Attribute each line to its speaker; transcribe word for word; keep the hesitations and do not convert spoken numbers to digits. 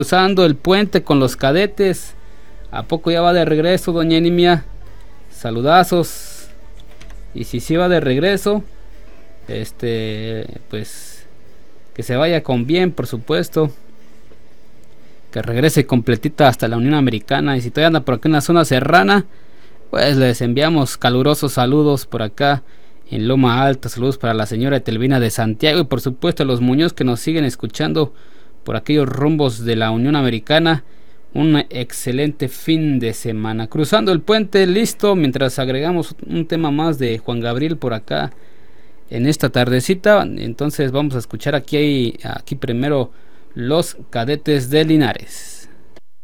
Speaker 1: Cruzando el puente con los cadetes. ¿A poco ya va de regreso, doña Enimia? Saludazos. Y si sí va de regreso, este, pues que se vaya con bien, por supuesto. Que regrese completita hasta la Unión Americana. Y si todavía anda por acá en la zona serrana, pues les enviamos calurosos saludos por acá en Loma Alta. Saludos para la señora Etelvina de Santiago y por supuesto a los Muñoz que nos siguen escuchando por aquellos rumbos de la Unión Americana. Un excelente fin de semana. Cruzando el puente, listo, mientras agregamos un tema más de Juan Gabriel por acá en esta tardecita. Entonces vamos a escuchar aquí, aquí primero Los Cadetes de Linares.